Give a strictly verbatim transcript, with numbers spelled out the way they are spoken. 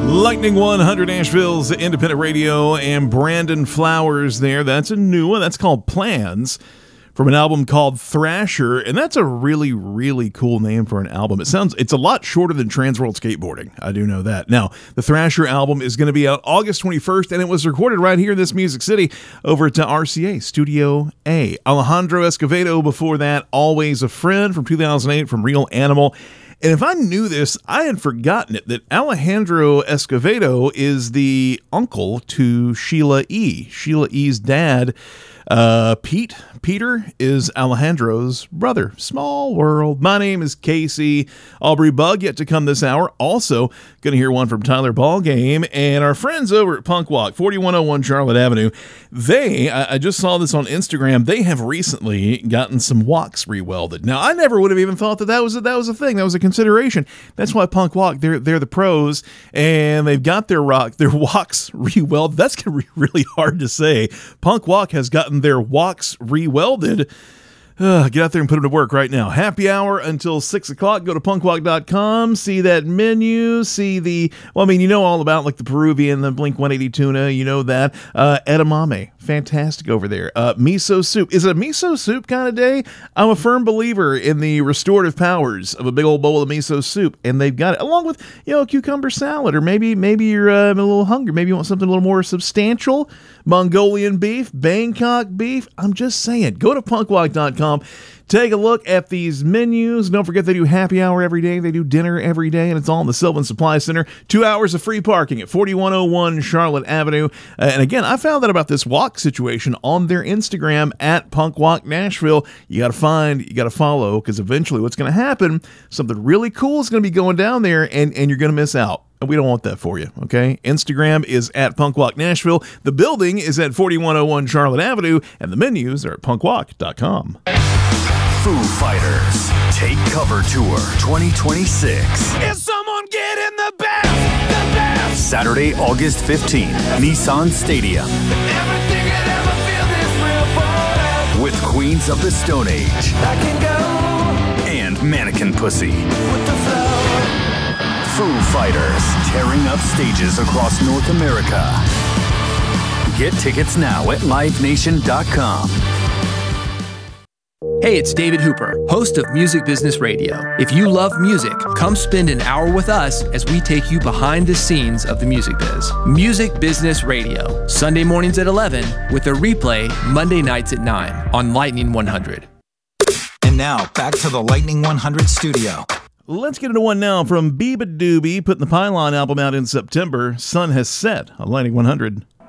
Lightning one hundred, Nashville's independent radio, and Brandon Flowers there. That's a new one. That's called Plans, from an album called Thrasher, and that's a really, really cool name for an album. It sounds, it's a lot shorter than Transworld Skateboarding. I do know that. Now, the Thrasher album is going to be out August twenty-first, and it was recorded right here in this Music City over at R C A Studio A. Alejandro Escovedo before that, Always a Friend from two thousand eight from Real Animal. And if I knew this, I had forgotten it, that Alejandro Escovedo is the uncle to Sheila E. Sheila E.'s dad, uh, Pete, Peter, is Alejandro's brother. Small world. My name is Casey. Aubrey Bug yet to come this hour. Also, going to hear one from Tyler Ballgame and our friends over at Punk Walk, forty-one oh one Charlotte Avenue. They, I, I just saw this on Instagram, they have recently gotten some walks rewelded. Now, I never would have even thought that that was a, that was a thing. That was a consideration. That's why Punk Walk, they're they're the pros, and they've got their rock their walks rewelded. That's gonna be really hard to say. Punk Walk has gotten their walks rewelded. Uh, get out there and put them to work right now. Happy hour until six o'clock. Go to punk walk dot com. See that menu. See the, well, I mean, you know all about like the Peruvian, the Blink one eighty tuna. You know that. Uh, edamame. Fantastic over there. Uh, miso soup. Is it a miso soup kind of day? I'm a firm believer in the restorative powers of a big old bowl of miso soup. And they've got it along with, you know, cucumber salad. Or maybe maybe you're uh, a little hungry. Maybe you want something a little more substantial. Mongolian beef. Bangkok beef. I'm just saying. Go to punk walk dot com. Take a look at these menus. Don't forget they do happy hour every day. They do dinner every day, and it's all in the Sylvan Supply Center. Two hours of free parking at forty-one oh one Charlotte Avenue. Uh, and again, I found out about this walk situation on their Instagram at Punk Walk Nashville. You got to find, you got to follow, because eventually what's going to happen, something really cool is going to be going down there, and, and you're going to miss out. And we don't want that for you, okay? Instagram is at Punk Walk Nashville. The building is at forty-one oh one Charlotte Avenue, and the menus are at punk walk dot com. Foo Fighters Take Cover Tour twenty twenty-six. Is someone getting the best? The best? Saturday, August fifteenth, Nissan Stadium. Everything could ever feel this real forever. With Queens of the Stone Age I can go and Mannequin Pussy. with the flow. Foo Fighters tearing up stages across North America. Get tickets now at live nation dot com. Hey, it's David Hooper, host of Music Business Radio. If you love music, come spend an hour with us as we take you behind the scenes of the music biz. Music Business Radio, Sunday mornings at eleven, with a replay Monday nights at nine on Lightning one hundred. And now, back to the Lightning one hundred studio. Let's get into one now from Biba Doobie, putting the Pylon album out in September. Sun has set on Lightning one hundred.